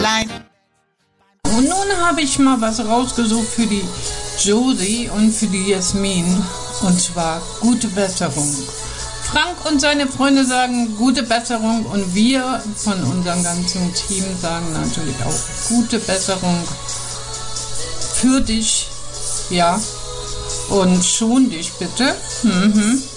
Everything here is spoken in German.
Klein. Und nun habe ich mal was rausgesucht für die Josie und für die Jasmin. Und zwar gute Besserung. Frank und seine Freunde sagen gute Besserung und wir von unserem ganzen Team sagen natürlich auch gute Besserung für dich. Ja. Und schon dich bitte.